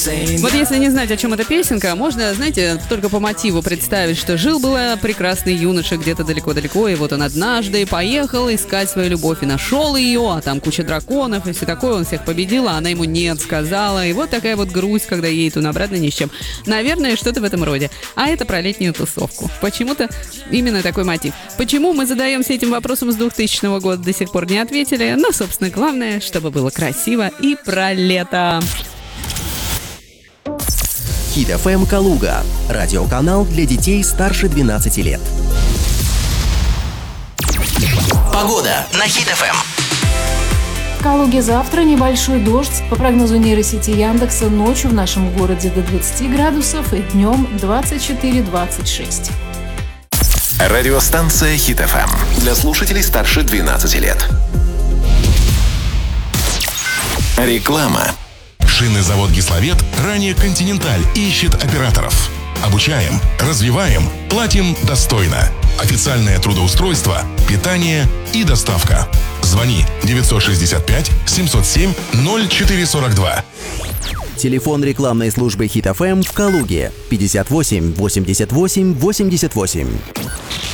Вот если не знать, о чем эта песенка, можно, знаете, только по мотиву представить, что жил-был прекрасный юноша где-то далеко-далеко, и вот он однажды поехал искать свою любовь и нашел ее, а там куча драконов и все такое, он всех победил, а она ему нет сказала, и вот такая вот грусть, когда едет он обратно ни с чем. Наверное, что-то в этом роде. А это про летнюю тусовку. Почему-то именно такой мотив. Почему мы задаемся этим вопросом с 2000 года, до сих пор не ответили, но, собственно, главное, чтобы было красиво и про лето. Хит FM Калуга. Радиоканал для детей старше 12 лет. Погода на Хит FM. В Калуге завтра небольшой дождь. По прогнозу нейросети Яндекса, ночью в нашем городе до 20 градусов и днем 24-26. Радиостанция Хит FM для слушателей старше 12 лет. Реклама. Шинный завод «Кисловет», ранее «Континенталь», ищет операторов. Обучаем, развиваем, платим достойно. Официальное трудоустройство, питание и доставка. Звони 965 707 0442. Телефон рекламной службы Хит FM в Калуге 58 88 88.